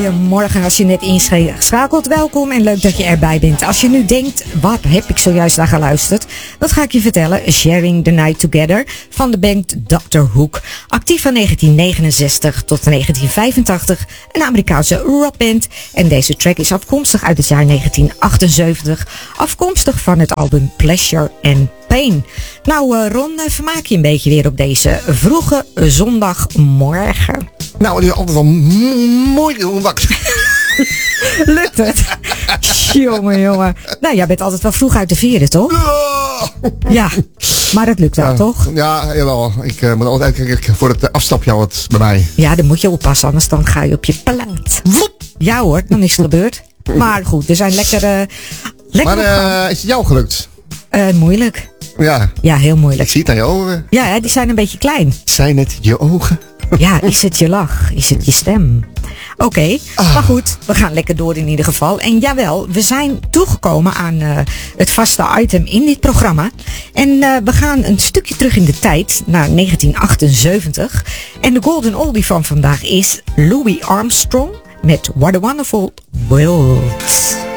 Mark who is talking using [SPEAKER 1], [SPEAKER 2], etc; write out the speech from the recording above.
[SPEAKER 1] Goedemorgen als je net inschakelt. Welkom en leuk dat je erbij bent. Als je nu denkt, wat heb ik zojuist naar geluisterd? Dat ga ik je vertellen. Sharing the Night Together van de band Dr. Hook. Actief van 1969 tot 1985. Een Amerikaanse rockband. En deze track is afkomstig uit het jaar 1978. Afkomstig van het album Pleasure and Pain. Nou Ron, vermaak je een beetje weer op deze vroege zondagmorgen.
[SPEAKER 2] Nou, die is altijd wel mooi wakker.
[SPEAKER 1] Lukt het? Jongen. Nou, jij bent altijd wel vroeg uit de veren, toch? Ja, maar dat lukt wel, toch?
[SPEAKER 2] Ja, jawel. Ik moet altijd kijken voor het afstapje al wat bij mij.
[SPEAKER 1] Ja, dan moet je oppassen, anders dan ga je op je plaat. Ja hoor, dan is het gebeurd. Maar goed, we zijn lekker
[SPEAKER 2] maar is het jou gelukt?
[SPEAKER 1] Moeilijk.
[SPEAKER 2] Ja.
[SPEAKER 1] Ja, heel moeilijk.
[SPEAKER 2] Ik zie het aan je ogen.
[SPEAKER 1] Ja, hè, die zijn een beetje klein.
[SPEAKER 2] Zijn het je ogen?
[SPEAKER 1] Ja, is het je lach? Is het je stem? Oké, maar goed, we gaan lekker door in ieder geval. En jawel, we zijn toegekomen aan het vaste item in dit programma. En we gaan een stukje terug in de tijd, naar 1978. En de golden oldie van vandaag is Louis Armstrong met What a Wonderful World.